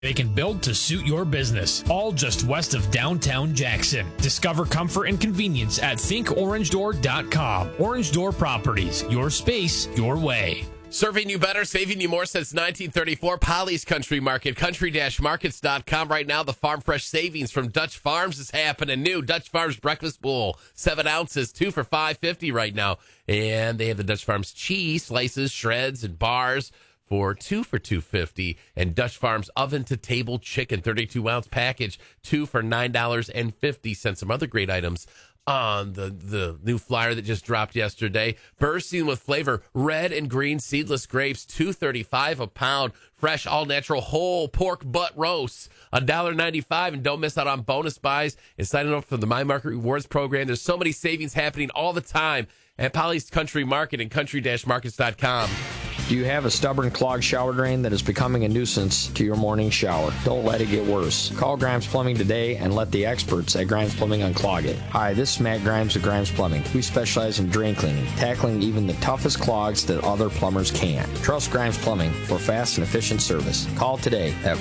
They can build to suit your business, all just west of downtown Jackson. Discover comfort and convenience at thinkorangedoor.com. Orange Door Properties, your space, your way. Serving you better, saving you more since 1934. Polly's Country Market, country-markets.com. Right now, the Farm Fresh savings from Dutch Farms is happening. New Dutch Farms Breakfast Bowl, 7 ounces, 2 for $5.50 right now. And they have the Dutch Farms cheese, slices, shreds, and bars for 2 for $2.50, and Dutch Farms oven-to-table chicken, 32-ounce package, 2 for $9.50. Some other great items on the new flyer that just dropped yesterday. Bursting with flavor, red and green seedless grapes, $2.35 a pound. Fresh, all-natural, whole pork butt roasts, $1.95. And don't miss out on bonus buys and signing up for the My Market Rewards program. There's so many savings happening all the time at Polly's Country Market and country-markets.com. Do you have a stubborn clogged shower drain that is becoming a nuisance to your morning shower? Don't let it get worse. Call Grimes Plumbing today and let the experts at Grimes Plumbing unclog it. Hi, this is Matt Grimes of Grimes Plumbing. We specialize in drain cleaning, tackling even the toughest clogs that other plumbers can't. Trust Grimes Plumbing for fast and efficient service. Call today at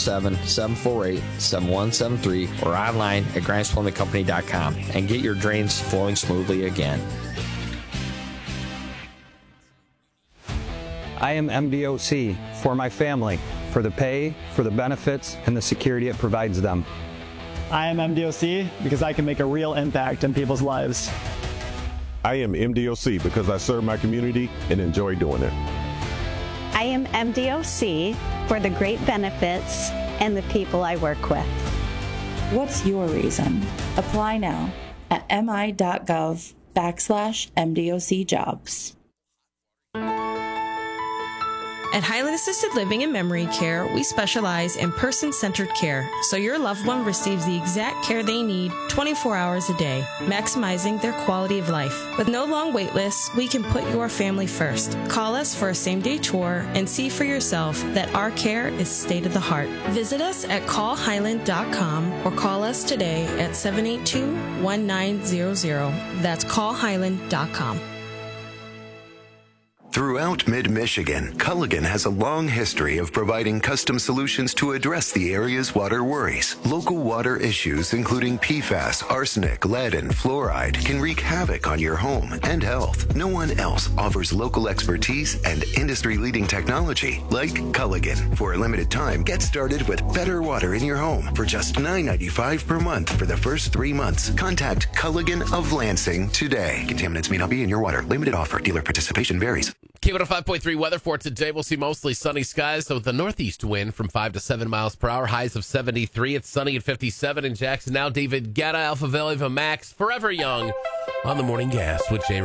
517-748-7173 or online at grimesplumbingcompany.com and get your drains flowing smoothly again. I am MDOC for my family, for the pay, for the benefits, and the security it provides them. I am MDOC because I can make a real impact in people's lives. I am MDOC because I serve my community and enjoy doing it. I am MDOC for the great benefits and the people I work with. What's your reason? Apply now at mi.gov/MDOC jobs. At Highland Assisted Living and Memory Care, we specialize in person-centered care, so your loved one receives the exact care they need 24 hours a day, maximizing their quality of life. With no long wait lists, we can put your family first. Call us for a same-day tour and see for yourself that our care is state-of-the-art. Visit us at callhighland.com or call us today at 782-1900. That's callhighland.com. Throughout mid-Michigan, Culligan has a long history of providing custom solutions to address the area's water worries. Local water issues, including PFAS, arsenic, lead, and fluoride, can wreak havoc on your home and health. No one else offers local expertise and industry-leading technology like Culligan. For a limited time, get started with better water in your home for just $9.95 per month for the first 3 months. Contact Culligan of Lansing today. Contaminants may not be in your water. Limited offer. Dealer participation varies. K105.3 weather for today. We'll see mostly sunny skies with a northeast wind from 5 to 7 miles per hour. Highs of 73. It's sunny at 57 in Jackson. Now David Guetta, Alpha Valley of a Max, Forever Young on the Morning Gas with Jay